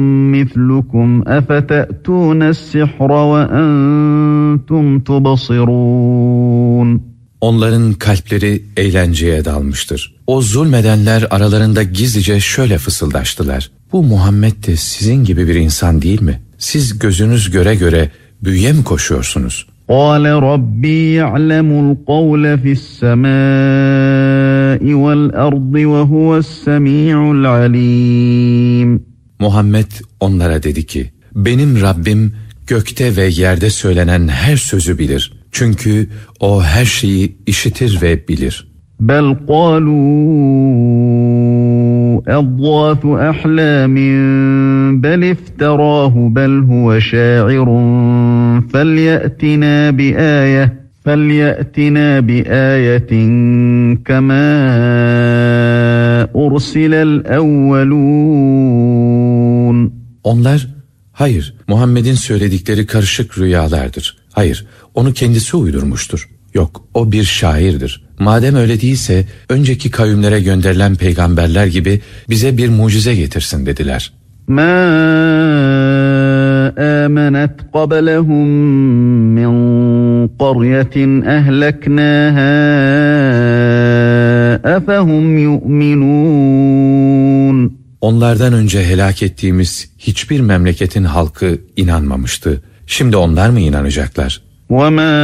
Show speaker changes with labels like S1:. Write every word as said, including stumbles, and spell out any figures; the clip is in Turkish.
S1: مِثْلُكُمْ أَفَتَأْتُونَ السِّحْرَ وَأَنْتُمْ تُبْصِرُونَ.
S2: Onların kalpleri eğlenceye dalmıştır. O zulmedenler aralarında gizlice şöyle fısıldaştılar: bu Muhammed de sizin gibi bir insan değil mi? Siz gözünüz göre göre büyüye mi koşuyorsunuz?
S1: قَالَ رَبِّي يَعْلَمُ الْقَوْلَ فِي السَّمَاءِ وَالْأَرْضِ وَهُوَ السَّمِيعُ الْعَلِيمُ.
S2: Muhammed onlara dedi ki, benim Rabbim gökte ve yerde söylenen her sözü bilir. Çünkü o her şeyi işitir ve bilir.
S1: بَلْ قَالُوا أَضْغَاثُ أَحْلَامٍ بَلِ افْتَرَاهُ بَلْ هُوَ شَاعِرٌ فَلْيَأْتِنَا بِآيَةٍ فَلْيَأْتِنَا بِآيَةٍ كَمَا أُرْسِلَ الْأَوَّلُونَ.
S2: Onlar, hayır, Muhammed'in söyledikleri karışık rüyalardır. Hayır, onu kendisi uydurmuştur. Yok, o bir şairdir. Madem öyle değilse, önceki kavimlere gönderilen peygamberler gibi bize bir mucize getirsin dediler.
S1: مَا آمَنَتْ قَبْلَهُمْ مِنْ قَرْيَةٍ أَهْلَكْنَاهَا أَفَهُمْ يُؤْمِنُونَ.
S2: Onlardan önce helak ettiğimiz hiçbir memleketin halkı inanmamıştı. Şimdi onlar mı inanacaklar?
S1: وَمَا